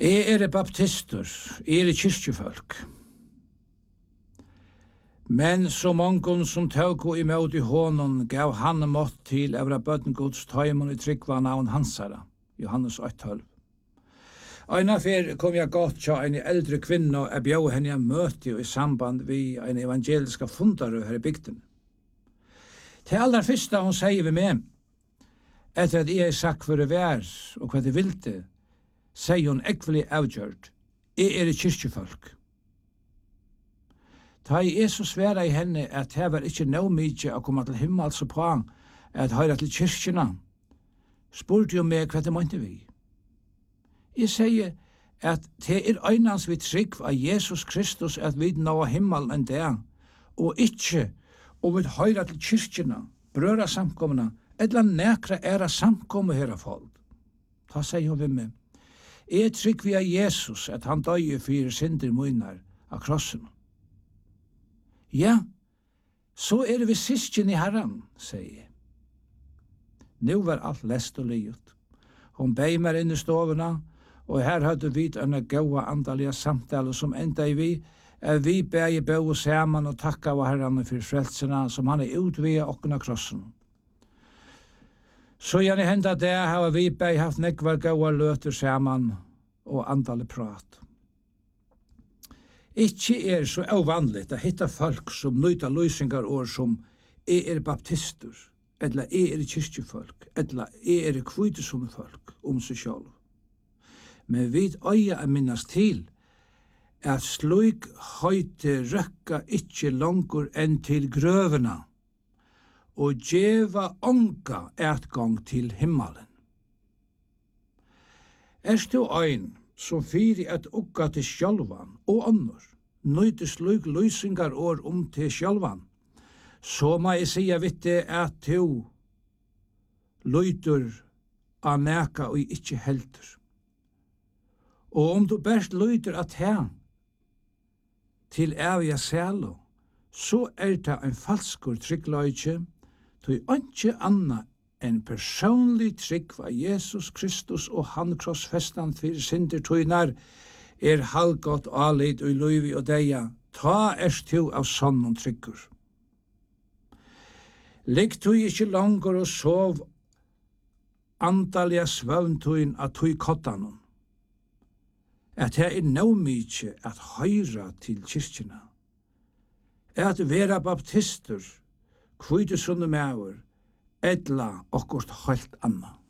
baptister, kyrkjefolk. Men så mångon som tåg og imot I hånden gav han mått til evra bøtten Guds tøymon I tryggva navn hansara, Johannes 8:12. Eina fer kom jeg godt til en eldre kvinne og bjør henne møte I samband vi en evangeliska fundare her I bygden. Til aller første hun sier vi med, etter at jeg sagt for det vær og hva det vilte, sier hun ekvelig avgjørt, jeg kyrkjefolk. Ta Jesus sværa I henne at det var ikke nå mykje å komme til himmels og på at høyre til kyrkjena, spurte jo meg hva det måtte vi. Jeg sier at det øynans vi trygg av Jesus Kristus at vi nå himmel enn det, og ikke og vi høyre til kyrkjena, brøra samkommene, eller nekra era samkomme her av folk. Ta sier hun ved meg. Jeg trygg vi av Jesus at han døye for synder munnar av krossen. Ja, så det vi sysken I Herren, sier jeg. Nå var alt lest og livet. Hun bei meg inn I stovene, og her hadde vi en gode andalige samtale som enda I vi, vi bei bo sammen og takka av Herren for frelsene som han utvia okkene krossen. Så gjerne henda det har vi bei haft nekvar gode løter sammen og andalig prat. Ikke så ovanligt å hitta folk som nøyta løysingar år som baptister, eller kyrkjefolk, eller kvitesumme folk seg selv. Men vi øya minnas til at slik høyte røkka ikke langer enn til grøvene og djeva onka etgang til himmelen. Du ein som fyri at ukka til sjálvan og annor, nøyde slik løysingar år til sjálvan, så må jeg sige vitte at du løyder av neka og ikkje heldur. Og om du best løyder at her til evige sælo, så det en falskur tryggløyke, til ikke anna en personlig trygg av Jesus Kristus og han krossfestan for synder tøynar halvgott alid og løyvi og deia, ta tu av sånn tryggur. Ligg du ikke langer og sov andalige svøvntøyn av tøy kottanon, at det nå mykje at høyra til kyrkjena, at vera baptister, kvitesunne mever, edla okkurt helt anna.